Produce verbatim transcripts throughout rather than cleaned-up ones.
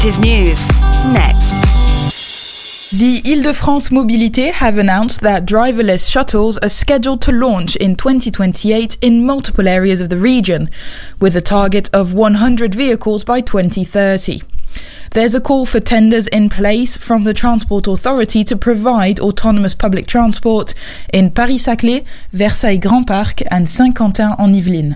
Is news. Next. The Île-de-France Mobilité have announced that driverless shuttles are scheduled to launch in twenty twenty-eight in multiple areas of the region, with a target of one hundred vehicles by twenty thirty. There's a call for tenders in place from the Transport Authority to provide autonomous public transport in Paris-Saclay, Versailles Grand Parc and Saint-Quentin-en-Yvelines.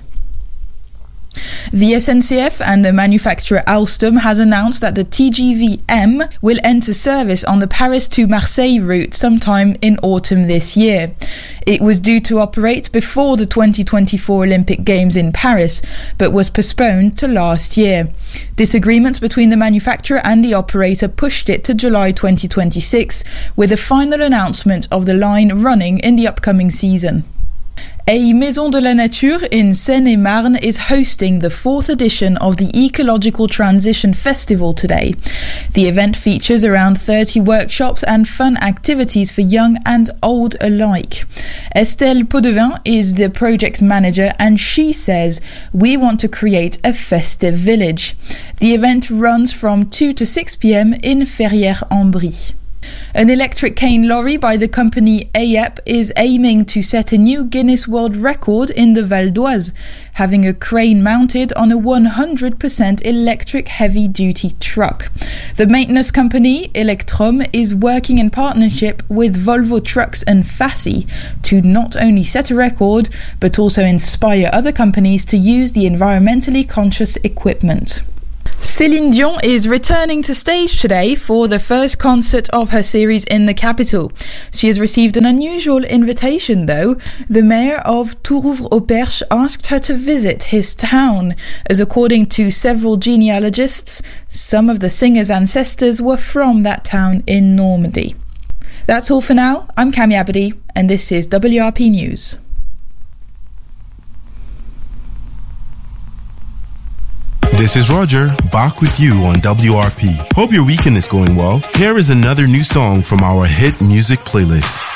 The S N C F and the manufacturer Alstom has announced that the T G V M will enter service on the Paris to Marseille route sometime in autumn this year. It was due to operate before the twenty twenty-four Olympic Games in Paris, but was postponed to last year. Disagreements between the manufacturer and the operator pushed it to July twenty twenty-six, with a final announcement of the line running in the upcoming season. A Maison de la Nature in Seine-et-Marne is hosting the fourth edition of the Ecological Transition Festival today. The event features around thirty workshops and fun activities for young and old alike. Estelle Podevin is the project manager and she says, "We want to create a festive village." The event runs from two to six p.m. in Ferrières-en-Brie. An electric cane lorry by the company A E P is aiming to set a new Guinness World Record in the Val d'Oise, having a crane mounted on a one hundred percent electric heavy-duty truck. The maintenance company Electrom is working in partnership with Volvo Trucks and Fassi to not only set a record, but also inspire other companies to use the environmentally conscious equipment. Céline Dion is returning to stage today for the first concert of her series in the capital. She has received an unusual invitation though. The mayor of Tourouvre-au-Perche asked her to visit his town, as according to several genealogists, some of the singer's ancestors were from that town in Normandy. That's all for now. I'm Cami Abadi and this is W R P News. This is Roger, back with you on W R P. Hope your weekend is going well. Here is another new song from our hit music playlist.